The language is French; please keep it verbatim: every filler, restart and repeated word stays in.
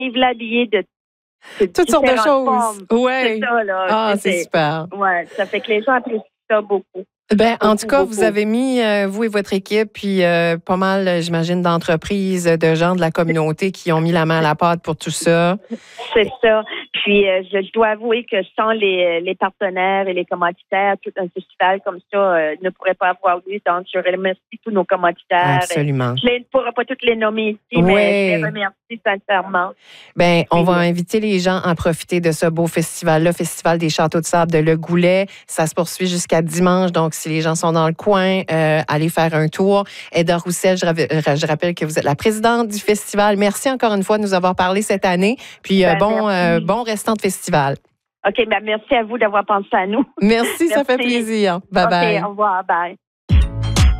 arrive là habillé de, de toutes sortes de choses. Oui. C'est ça, là. Ah, c'est, c'est super. Ouais, ça fait que les gens apprécient ça beaucoup. Ben, beaucoup, en tout cas, beaucoup. vous avez mis, euh, vous et votre équipe, puis euh, pas mal, j'imagine, d'entreprises, de gens de la communauté qui ont mis la main à la pâte pour tout ça. C'est ça. Puis, euh, je, je dois avouer que sans les, les partenaires et les commanditaires, tout un festival comme ça euh, ne pourrait pas avoir lieu. Donc, je remercie tous nos commanditaires. Absolument. Je ne pourrais pas toutes les nommer ici, ouais. mais je les remercie sincèrement. Ben, on va inviter les gens à profiter de ce beau festival-là, Festival des Châteaux de Sable de Le Goulet. Ça se poursuit jusqu'à dimanche, donc si les gens sont dans le coin, euh, allez faire un tour. Edda Roussel, je, je rappelle que vous êtes la présidente du festival. Merci encore une fois de nous avoir parlé cette année. Puis ben, euh, bon, euh, bon restant de festival. OK, ben merci à vous d'avoir pensé à nous. Merci, merci. Ça fait plaisir. Bye bye. OK, au revoir, bye.